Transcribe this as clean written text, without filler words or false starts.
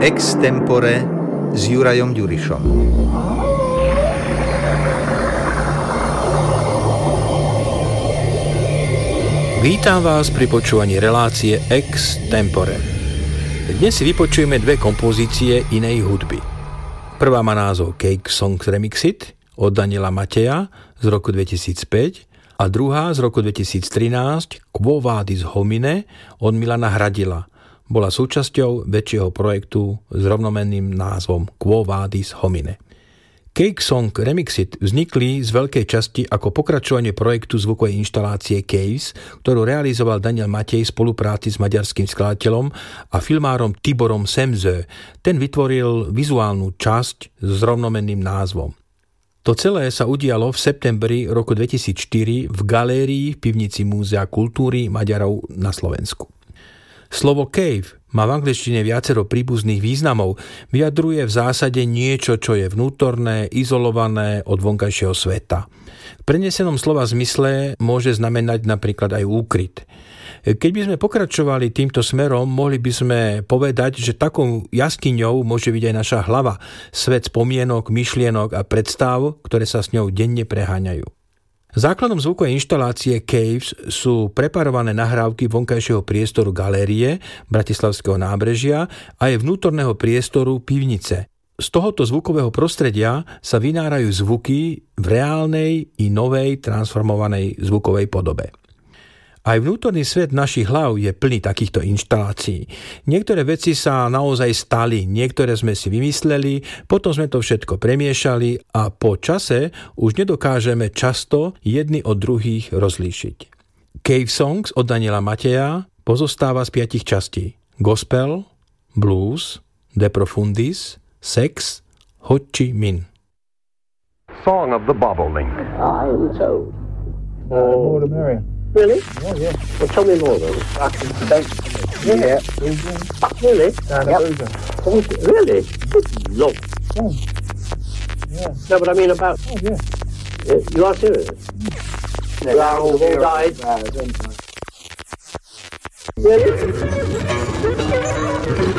Extempore s Jurajom Ďurišom. Vítam vás pri počúvaní relácie Extempore. Dnes si vypočujeme dve kompozície inej hudby. Prvá má názov Cake Song Remixit od Daniela Mateja z roku 2005 a druhá z roku 2013 Quo Vadis Homine od Milana Hradila. Bola súčasťou väčšieho projektu s rovnomenným názvom Quo Vadis Homine. Cake Song Remixit vznikli z veľkej časti ako pokračovanie projektu zvukovej inštalácie Caves, ktorú realizoval Daniel Matej v spolupráci s maďarským skladateľom a filmárom Tiborom Semző. Ten vytvoril vizuálnu časť s rovnomenným názvom. To celé sa udialo v septembri roku 2004 v galérii v pivnici Múzea kultúry Maďarov na Slovensku. Slovo cave má v angličtine viacero príbuzných významov. Vyjadruje v zásade niečo, čo je vnútorné, izolované od vonkajšieho sveta. V prenesenom slova zmysle môže znamenať napríklad aj úkryt. Keď by sme pokračovali týmto smerom, mohli by sme povedať, že takou jaskyňou môže byť aj naša hlava, svet spomienok, myšlienok a predstav, ktoré sa s ňou denne preháňajú. Základom zvukovej inštalácie Caves sú preparované nahrávky vonkajšieho priestoru galérie Bratislavského nábrežia a aj vnútorného priestoru pivnice. Z tohoto zvukového prostredia sa vynárajú zvuky v reálnej i novej transformovanej zvukovej podobe. Aj vnútorný svet našich hlav je plný takýchto inštalácií. Niektoré veci sa naozaj stali, niektoré sme si vymysleli, potom sme to všetko premiešali a po čase už nedokážeme často jedni od druhých rozlíšiť. Cave Songs od Daniela Mateja pozostáva z 5 častí. Gospel, blues, de profundis, sex, Ho Chi Minh. Song of the Bobolink. I am told. More the merrier. Really? Oh, yeah. Well, tell me more then. I don't... Yeah. Really? Boozer. Really? Good Lord. Yeah. Yeah. No, but I mean about... Oh, yeah. You are serious? The owls have all died. Really?